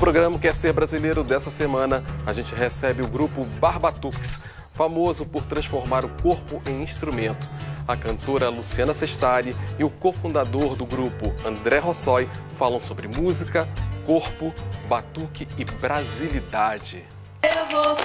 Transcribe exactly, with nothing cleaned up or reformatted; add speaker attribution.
Speaker 1: programa Quer Ser Brasileiro dessa semana, a gente recebe o grupo Barbatuques, famoso por transformar o corpo em instrumento. A cantora Luciana Sestari e o cofundador do grupo, André Rossoi, falam sobre música, corpo, batuque e brasilidade. Eu vou